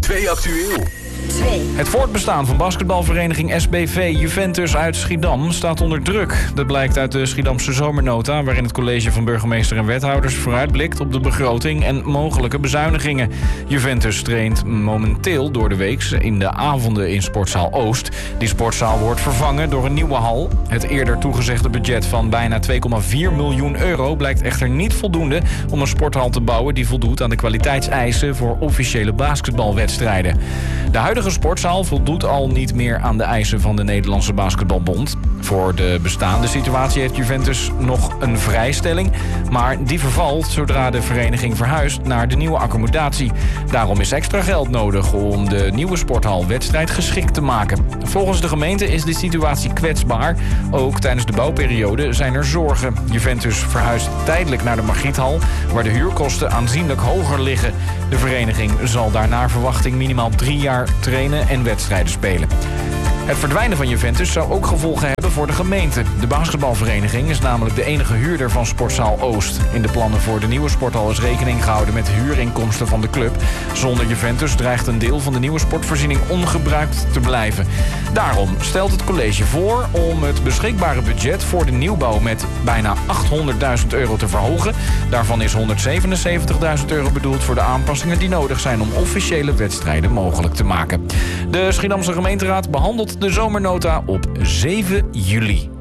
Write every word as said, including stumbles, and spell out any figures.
twee actueel. twee. Het voortbestaan van basketbalvereniging S B V Juventus uit Schiedam staat onder druk. Dat blijkt uit de Schiedamse zomernota, waarin het college van burgemeester en wethouders vooruitblikt op de begroting en mogelijke bezuinigingen. Juventus traint momenteel door de week in de avonden in sportzaal Oost. Die sportzaal wordt vervangen door een nieuwe hal. Het eerder toegezegde budget van bijna twee komma vier miljoen euro blijkt echter niet voldoende om een sporthal te bouwen die voldoet aan de kwaliteitseisen voor officiële basketbalwedstrijden. De huidige sportzaal voldoet al niet meer aan de eisen van de Nederlandse Basketbalbond. Voor de bestaande situatie heeft Juventus nog een vrijstelling, maar die vervalt zodra de vereniging verhuist naar de nieuwe accommodatie. Daarom is extra geld nodig om de nieuwe sporthal wedstrijdgeschikt te maken. Volgens de gemeente is de situatie kwetsbaar. Ook tijdens de bouwperiode zijn er zorgen. Juventus verhuist tijdelijk naar de Margriethal, waar de huurkosten aanzienlijk hoger liggen. De vereniging zal daar naar verwachting minimaal drie jaar trainen en wedstrijden spelen. Het verdwijnen van Juventus zou ook gevolgen hebben voor de gemeente. De basketbalvereniging is namelijk de enige huurder van sportzaal Oost. In de plannen voor de nieuwe sporthal is rekening gehouden met huurinkomsten van de club. Zonder Juventus dreigt een deel van de nieuwe sportvoorziening ongebruikt te blijven. Daarom stelt het college voor om het beschikbare budget voor de nieuwbouw met bijna achthonderdduizend euro te verhogen. Daarvan is honderdzevenenzeventigduizend euro bedoeld voor de aanpassingen die nodig zijn om officiële wedstrijden mogelijk te maken. De Schiedamse gemeenteraad behandelt de zomernota op zeven juli.